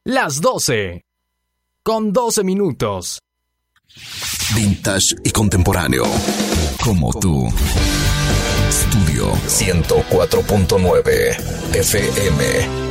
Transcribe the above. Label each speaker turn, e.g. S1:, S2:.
S1: Las 12. Con 12 minutos.
S2: Vintage y contemporáneo. Como tú. Estudio 104.9 FM.